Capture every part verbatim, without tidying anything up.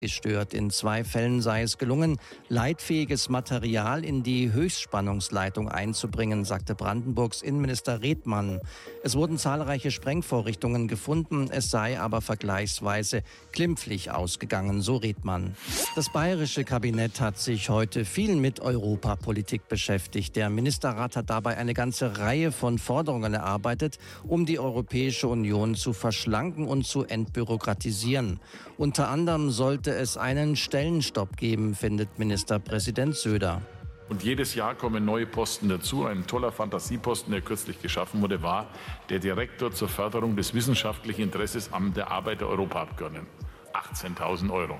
gestört. In zwei Fällen sei es gelungen, leitfähiges Material in die Höchstspannungsleitung einzubringen, sagte Brandenburgs Innenminister Redmann. Es wurden zahlreiche Sprengvorrichtungen gefunden, es sei aber vergleichsweise glimpflich ausgegangen, so Redmann. Das bayerische Kabinett hat sich heute viel mit Europapolitik beschäftigt. Der Ministerrat hat dabei eine ganze Reihe von Forderungen erarbeitet, um die Europäische Union zu verschlanken und zu entbürokratisieren. Unter anderem sollte es einen Stellenstopp geben, findet Ministerpräsident Söder. Und jedes Jahr kommen neue Posten dazu. Ein toller Fantasieposten, der kürzlich geschaffen wurde, war der Direktor zur Förderung des wissenschaftlichen Interesses an der Arbeit der Europaabgeordneten. achtzehntausend Euro.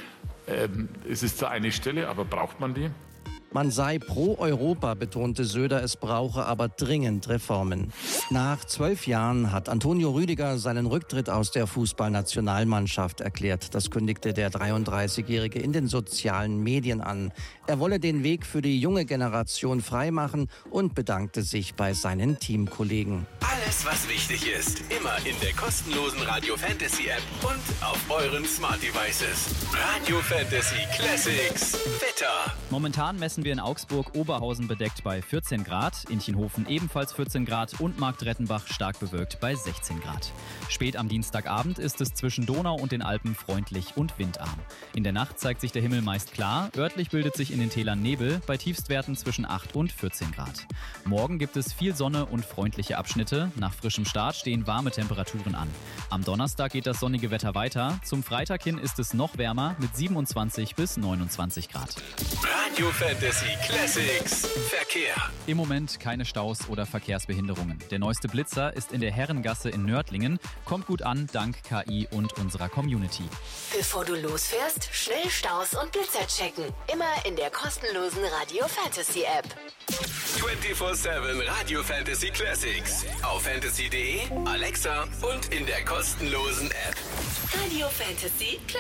Ähm, es ist zwar eine Stelle, aber braucht man die? Man sei pro Europa, betonte Söder, es brauche aber dringend Reformen. Nach zwölf Jahren hat Antonio Rüdiger seinen Rücktritt aus der Fußballnationalmannschaft erklärt. Das kündigte der dreiunddreißigjährige in den sozialen Medien an. Er wolle den Weg für die junge Generation freimachen und bedankte sich bei seinen Teamkollegen. Alles, was wichtig ist, immer in der kostenlosen Radio Fantasy App und auf euren Smart Devices. Radio Fantasy Classics Wetter. Momentan messen wir in Augsburg Oberhausen bedeckt bei vierzehn Grad, in Chenhofen ebenfalls vierzehn Grad und Marktrettenbach stark bewölkt bei sechzehn Grad. Spät am Dienstagabend ist es zwischen Donau und den Alpen freundlich und windarm. In der Nacht zeigt sich der Himmel meist klar, örtlich bildet sich in den Tälern Nebel bei Tiefstwerten zwischen acht und vierzehn Grad. Morgen gibt es viel Sonne und freundliche Abschnitte. Nach frischem Start stehen warme Temperaturen an. Am Donnerstag geht das sonnige Wetter weiter. Zum Freitag hin ist es noch wärmer mit siebenundzwanzig bis neunundzwanzig Grad. Radio Fantasy Classics Verkehr. Im Moment keine Staus oder Verkehrsbehinderungen. Der neueste Blitzer ist in der Herrengasse in Nördlingen. Kommt gut an, dank K I und unserer Community. Bevor du losfährst, schnell Staus und Blitzer checken. Immer in der kostenlosen Radio Fantasy App. vierundzwanzig sieben Radio Fantasy Classics. Auf fantasy punkt de, Alexa und in der kostenlosen App. Radio Fantasy Classics.